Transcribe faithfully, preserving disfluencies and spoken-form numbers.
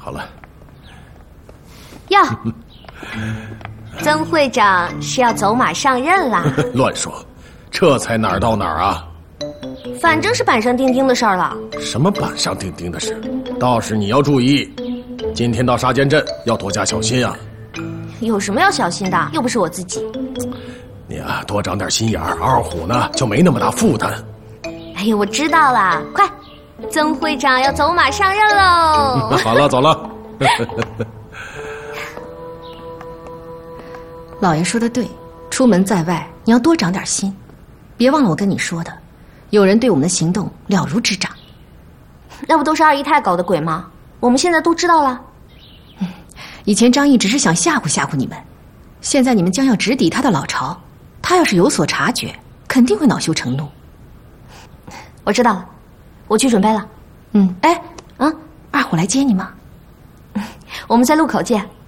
好了。 哟，曾会长是要走马上任啦？ 乱说，这才哪儿到哪儿啊？ 反正是板上钉钉的事儿了。 什么板上钉钉的事？倒是你要注意，今天到沙尖镇要多加小心啊。 有什么要小心的？又不是我自己。 你啊，多长点心眼儿，二虎呢就没那么大负担。 哎呦，我知道了，快，曾会长要走马上任喽！ 好了，走了。 老爷说的对，出门在外你要多长点心，别忘了我跟你说的，有人对我们的行动了如指掌。 那不都是二姨太搞的鬼吗？我们现在都知道了。 嗯，以前张毅只是想吓唬吓唬你们，现在你们将要直抵他的老巢，他要是有所察觉，肯定会恼羞成怒。 我知道了，我去准备了。 嗯，哎，啊，二虎来接你吗？ 我们在路口见。